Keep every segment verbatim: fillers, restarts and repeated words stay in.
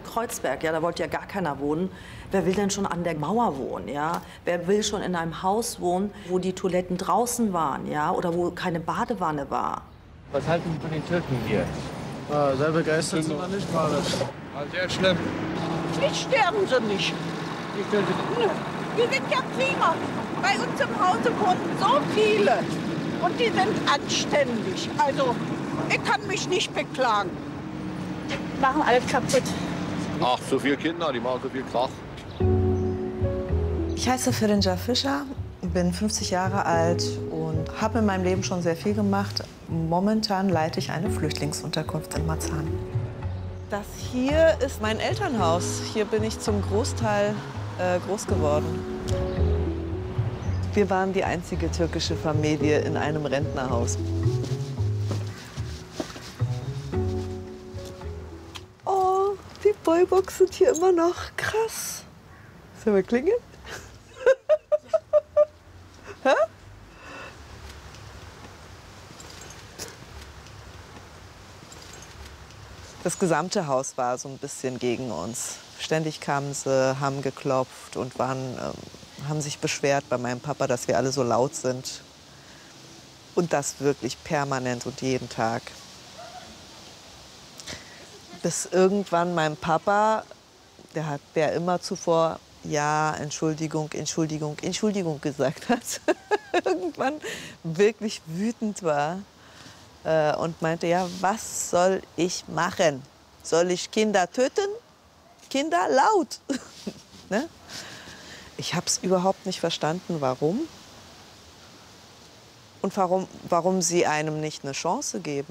Kreuzberg, ja, da wollte ja gar keiner wohnen. Wer will denn schon an der Mauer wohnen, ja? Wer will schon in einem Haus wohnen, wo die Toiletten draußen waren, ja, oder wo keine Badewanne war? Was halten Sie von den Türken hier? Ja, sehr begeistert sind wir nicht, Marisch. Sehr schlimm. Nicht sterben sie nicht. Wie können Sie Nö. Die sind ja prima. Bei uns im Hause wohnen so viele. Und die sind anständig. Also, ich kann mich nicht beklagen. Machen alles kaputt. Ach, so viele Kinder, die machen so viel Krach. Ich heiße Ferinja Fischer, bin fünfzig Jahre alt und habe in meinem Leben schon sehr viel gemacht. Momentan leite ich eine Flüchtlingsunterkunft in Marzahn. Das hier ist mein Elternhaus. Hier bin ich zum Großteil äh, groß geworden. Wir waren die einzige türkische Familie in einem Rentnerhaus. Oh, die Boybox sind hier immer noch. Krass. Sollen wir klingeln? Hä? Das gesamte Haus war so ein bisschen gegen uns. Ständig kamen sie, haben geklopft und waren, ähm, haben sich beschwert bei meinem Papa, dass wir alle so laut sind. Und das wirklich permanent und jeden Tag. Bis irgendwann mein Papa, der hat der immer zuvor ja, Entschuldigung, Entschuldigung, Entschuldigung gesagt hat, irgendwann wirklich wütend war äh, und meinte, ja, was soll ich machen? Soll ich Kinder töten? Kinder laut. Ne? Ich habe es überhaupt nicht verstanden, warum. Und warum, warum sie einem nicht eine Chance geben.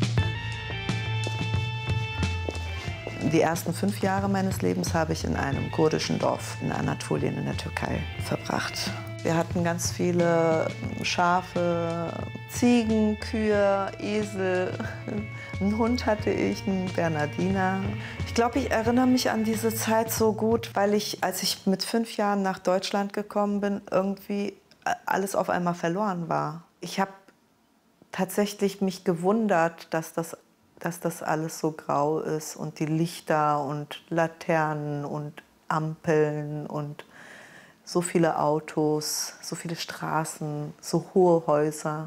Die ersten fünf Jahre meines Lebens habe ich in einem kurdischen Dorf in Anatolien in der Türkei verbracht. Wir hatten ganz viele Schafe, Ziegen, Kühe, Esel. Einen Hund hatte ich, einen Bernardiner. Ich glaube, ich erinnere mich an diese Zeit so gut, weil ich, als ich mit fünf Jahren nach Deutschland gekommen bin, irgendwie alles auf einmal verloren war. Ich habe tatsächlich mich gewundert, dass das dass das alles so grau ist und die Lichter und Laternen und Ampeln und so viele Autos, so viele Straßen, so hohe Häuser,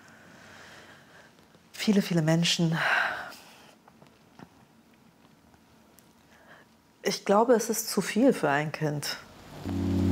viele, viele Menschen. Ich glaube, es ist zu viel für ein Kind.